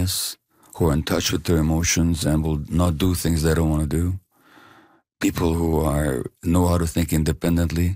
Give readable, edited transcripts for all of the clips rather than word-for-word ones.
awareness, who are in touch with their emotions and will not do things they don't want to do. People who know how to think independently.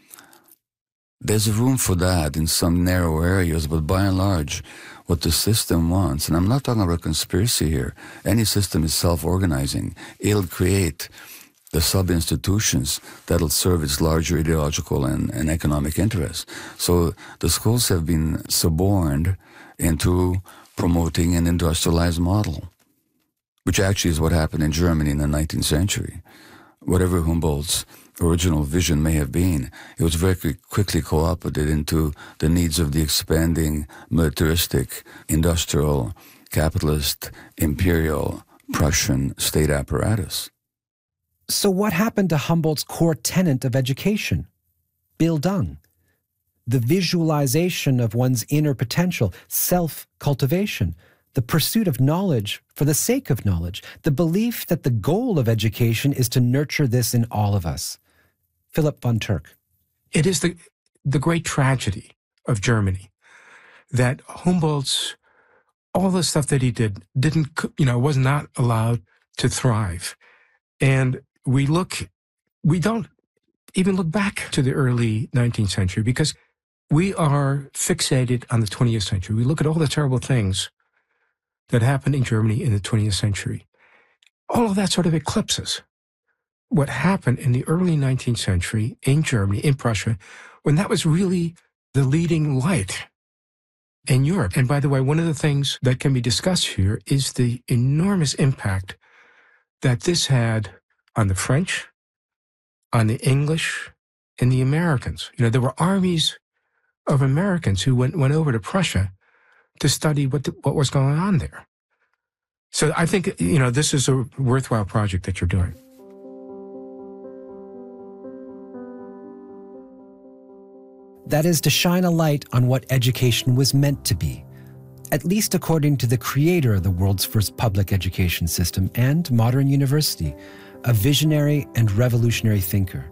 There's room for that in some narrow areas, but by and large, what the system wants, and I'm not talking about conspiracy here, any system is self-organizing. It'll create the sub-institutions that'll serve its larger ideological and economic interests. So the schools have been suborned into promoting an industrialized model, which actually is what happened in Germany in the 19th century. Whatever Humboldt's original vision may have been, it was very quickly co-opted into the needs of the expanding militaristic, industrial, capitalist, imperial, Prussian state apparatus. So what happened to Humboldt's core tenet of education? Bildung. The visualization of one's inner potential, self-cultivation, the pursuit of knowledge for the sake of knowledge, the belief that the goal of education is to nurture this in all of us. Philip von Turk. It is the great tragedy of Germany that Humboldt's, all the stuff that he did, was not allowed to thrive. And we don't even look back to the early 19th century because we are fixated on the 20th century. We look at all the terrible things that happened in Germany in the 20th century. All of that sort of eclipses what happened in the early 19th century in Germany, in Prussia, when that was really the leading light in Europe. And by the way, one of the things that can be discussed here is the enormous impact that this had on the French, on the English, and the Americans. There were armies of Americans who went over to Prussia to study what was going on there. So I think, this is a worthwhile project that you're doing. That is to shine a light on what education was meant to be, at least according to the creator of the world's first public education system and modern university, a visionary and revolutionary thinker.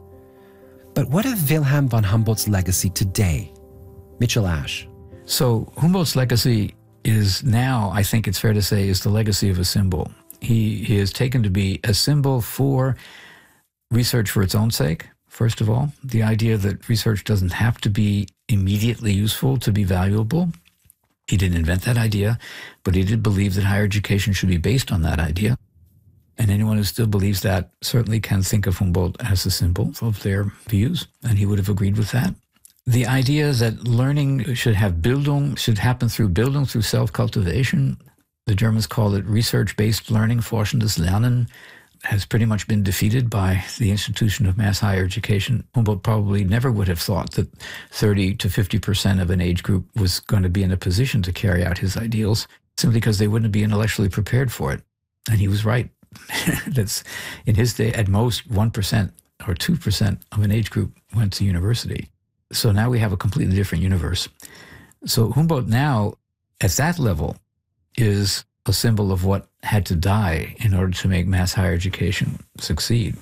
But what of Wilhelm von Humboldt's legacy today? Mitchell Ash. So Humboldt's legacy is now, I think it's fair to say, is the legacy of a symbol. He is taken to be a symbol for research for its own sake, first of all. The idea that research doesn't have to be immediately useful to be valuable. He didn't invent that idea, but he did believe that higher education should be based on that idea. And anyone who still believes that certainly can think of Humboldt as a symbol of their views, and he would have agreed with that. The idea that learning should have Bildung, should happen through Bildung, through self-cultivation. The Germans call it research-based learning, forschendes Lernen, has pretty much been defeated by the institution of mass higher education. Humboldt probably never would have thought that 30 to 50% of an age group was going to be in a position to carry out his ideals, simply because they wouldn't be intellectually prepared for it. And he was right. That's, in his day, at most 1% or 2% of an age group went to university. So now we have a completely different universe. So Humboldt now, at that level, is a symbol of what had to die in order to make mass higher education succeed.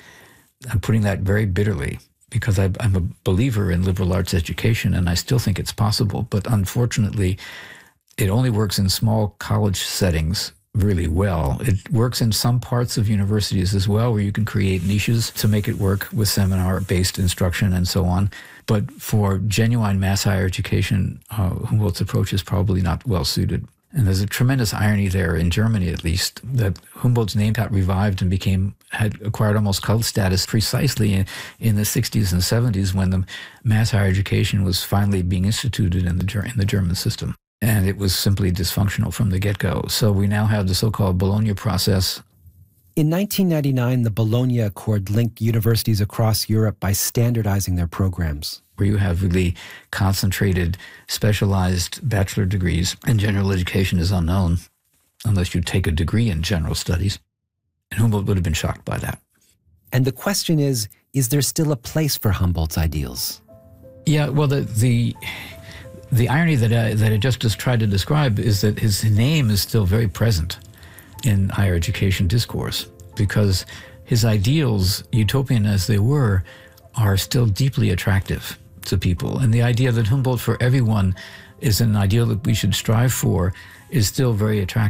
I'm putting that very bitterly because I'm a believer in liberal arts education, and I still think it's possible. But unfortunately, it only works in small college settings really well. It works in some parts of universities as well, where you can create niches to make it work with seminar-based instruction and so on. But for genuine mass higher education, Humboldt's approach is probably not well suited. And there's a tremendous irony there, in Germany at least, that Humboldt's name got revived and had acquired almost cult status precisely in the 60s and 70s when the mass higher education was finally being instituted in the German system. And it was simply dysfunctional from the get-go. So we now have the so-called Bologna process. In 1999, the Bologna Accord linked universities across Europe by standardizing their programs, where you have really concentrated, specialized bachelor degrees, and general education is unknown unless you take a degree in general studies. And Humboldt would have been shocked by that. And the question is there still a place for Humboldt's ideals? Yeah, well, the irony that I just tried to describe is that his name is still very present in higher education discourse, because his ideals, utopian as they were, are still deeply attractive to people. And the idea that Humboldt for everyone is an ideal that we should strive for is still very attractive.